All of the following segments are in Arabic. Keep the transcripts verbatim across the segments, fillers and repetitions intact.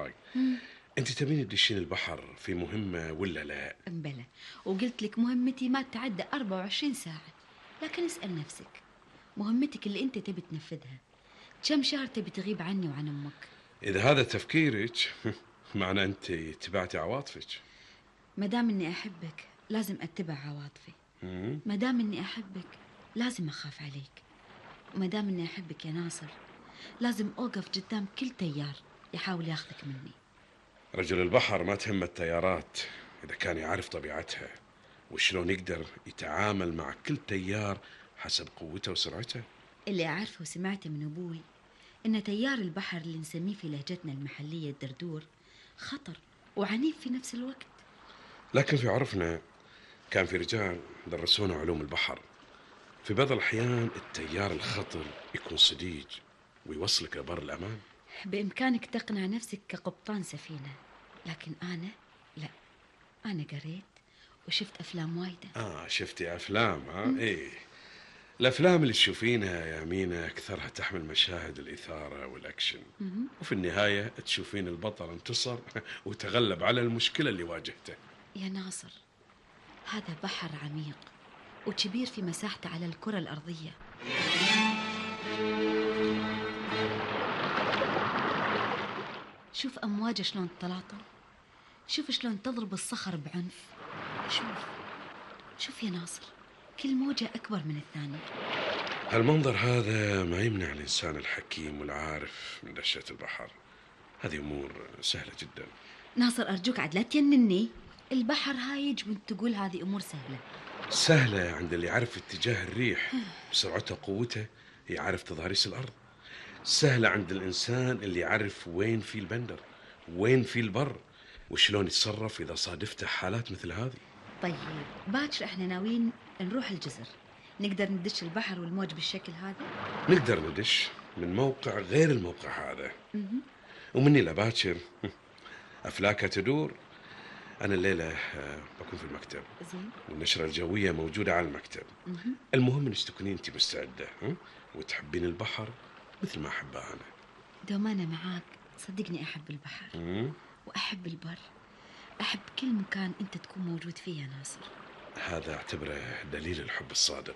الأوراق. أنت تبين تدشين البحر في مهمة ولا لا؟ بلى، وقلت لك مهمتي ما تعدى أربعة وعشرين ساعة. لكن اسأل نفسك، مهمتك اللي أنت تبي تنفذها كم شهر تبي تغيب عني وعن أمك؟ إذا هذا تفكيرك معنى أنت اتبعتي عواطفك. ما دام إني أحبك لازم أتبع عواطفي. مم. ما دام إني أحبك لازم أخاف عليك. وما دام إني أحبك يا ناصر لازم أوقف قدام كل تيار يحاول ياخذك مني. رجل البحر ما تهم التيارات إذا كان يعرف طبيعتها وشلون يقدر يتعامل مع كل تيار حسب قوته وسرعته. اللي أعرفه وسمعته من أبوي إن تيار البحر اللي نسميه في لهجتنا المحلية الدردور خطر وعنيف في نفس الوقت. لكن في عرفنا كان في رجال درسونا علوم البحر، في بعض الأحيان التيار الخطر يكون صديج ويوصلك لبر الأمان. بإمكانك تقنع نفسك كقبطان سفينة، لكن أنا لا. أنا قريت وشفت أفلام وايدة. آه شفتي أفلام؟ ها إيه، الأفلام اللي تشوفينها يا أمينة أكثرها تحمل مشاهد الإثارة والأكشن، مم. وفي النهاية تشوفين البطل انتصر وتغلب على المشكلة اللي واجهته. يا ناصر، هذا بحر عميق وكبير في مساحته على الكرة الأرضية. شوف أمواجه شلون تلاطم، شوف شلون تضرب الصخر بعنف. شوف شوف يا ناصر، كل موجة أكبر من الثانية. هالمنظر هذا ما يمنع الإنسان الحكيم والعارف من دهشة البحر. هذه أمور سهلة جدا. ناصر أرجوك عاد لا تجنني. البحر هايج وانت تقول هذه أمور سهلة. سهلة عند اللي يعرف اتجاه الريح بسرعته وقوته، يعرف تضاريس الأرض. سهلة عند الإنسان اللي يعرف وين في البندر وين في البر وشلون يتصرف إذا صادفته حالات مثل هذه. طيب باكر احنا ناويين نروح الجزر، نقدر ندش البحر والموج بالشكل هذا؟ نقدر ندش من موقع غير الموقع هذا. مه. ومني لباكر أفلاكها تدور. أنا الليلة آه، بكون في المكتب، زين. والنشرة الجوية موجودة على المكتب. مه. المهم إنك تكونين أنت مستعدة ها؟ وتحبين البحر مثل ما أحبه أنا. دوم أنا معاك صدقني أحب البحر مم؟ وأحب البر، أحب كل مكان أنت تكون موجود فيه يا ناصر. هذا أعتبره دليل الحب الصادق.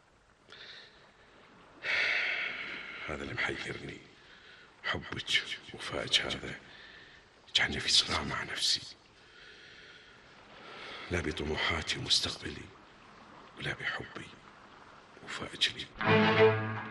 هذا اللي محيرني، حبك وفائك هذا جعلني في صراع مع نفسي، لا بطموحاتي ومستقبلي ولا بحبي وفائك لي.